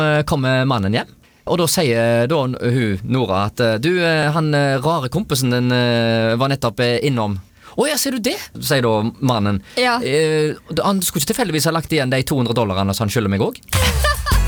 Kommer mannen hjem, og da sier da hun Nora at du, han rare kompisen din var nettopp innom. Ja, ser du det? Sier da mannen. Ja. Han skulle ikke tilfeldigvis ha lagt igjen de $200 som han skylder meg også.